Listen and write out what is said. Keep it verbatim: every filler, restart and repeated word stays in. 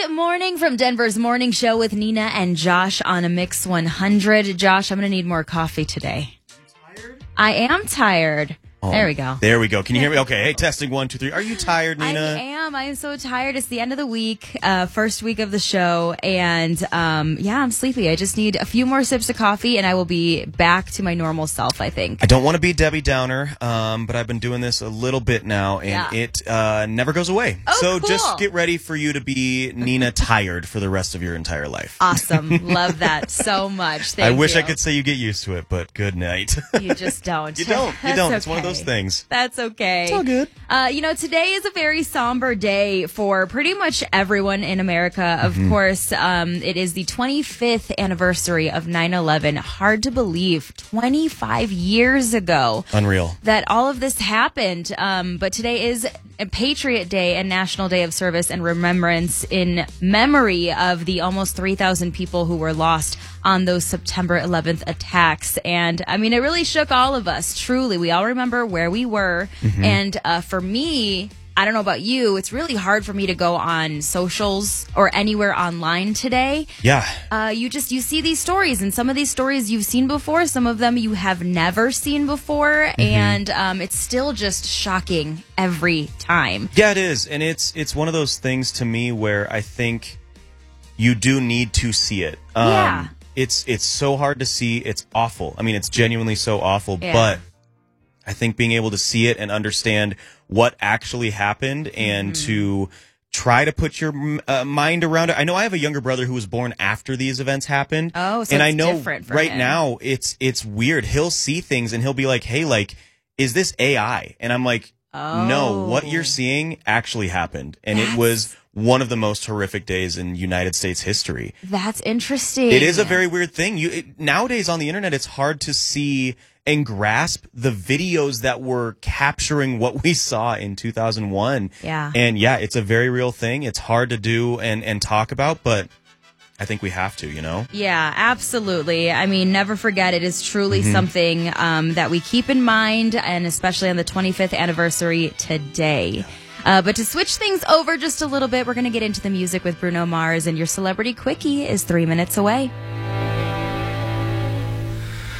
morning from Denver's Morning Show with Nina and Josh on a Mix one hundred. Josh, I'm going to need more coffee today. Are you tired? I am tired. Oh, there we go. There we go. Can you hear me? Okay. Hey, testing one, two, three. Are you tired, Nina? I am. I am so tired. It's the end of the week, uh, first week of the show. And um, yeah, I'm sleepy. I just need a few more sips of coffee and I will be back to my normal self, I think. I don't want to be Debbie Downer, um, but I've been doing this a little bit now, and Yeah. it uh, never goes away. Oh, so cool. just get ready for you to be Nina tired for the rest of your entire life. Awesome. Love that so much. Thank I wish you. I could say you get used to it, but good night. You just don't. You don't. You That's don't. It's one of okay. those things. That's okay. It's all good. Uh, you know, today is a very somber day for pretty much everyone in America. Of Mm-hmm. course, um, it is the twenty-fifth anniversary of nine eleven. Hard to believe, twenty-five years ago. Unreal. That all of this happened. Um, but today is a Patriot Day and National Day of Service and Remembrance in memory of the almost three thousand people who were lost on those September eleventh attacks. And I mean, it really shook all of us. Truly, we all remember where we were. Mm-hmm. And uh, for me, I don't know about you, it's really hard for me to go on socials or anywhere online today. Yeah. Uh, you just, you see these stories, and some of these stories you've seen before, some of them you have never seen before, Mm-hmm. and um, it's still just shocking every time. Yeah, it is. And it's it's one of those things to me where I think you do need to see it. Um, Yeah. It's it's so hard to see. It's awful. I mean, it's genuinely so awful. Yeah. But I think being able to see it and understand what actually happened and Mm-hmm. to try to put your uh, mind around it. I know I have a younger brother who was born after these events happened. Oh, so and it's I know different for right him. now it's it's weird. He'll see things and he'll be like, "Hey, like, is this A I?" And I'm like, "No, what Oh. you're seeing actually happened." And That's- it was one of the most horrific days in United States history. That's interesting. It is a very weird thing. You it, nowadays on the internet, it's hard to see and grasp the videos that were capturing what we saw in two thousand one. Yeah. And yeah, it's a very real thing. It's hard to do and and talk about, but I think we have to, you know? Yeah, absolutely. I mean, never forget, it is truly Mm-hmm. something um, that we keep in mind, and especially on the twenty-fifth anniversary today. Uh, but to switch things over just a little bit, we're going to get into the music with Bruno Mars, and your Celebrity Quickie is three minutes away.